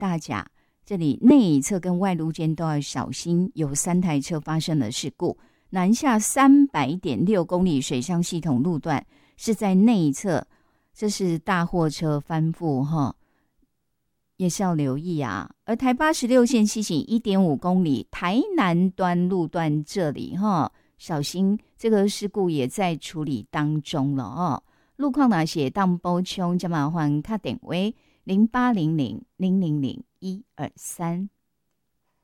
大家这里内一侧跟外路间都要小心，有3台车发生了事故。南下300.6公里水上系统路段是在内一侧，这是大货车翻覆哈，也是要留意啊。而台86线西行 1.5 公里台南端路段这里哈，小心这个事故也在处理当中了哦。路况哪些当补充，就麻烦打电话0800 000 123。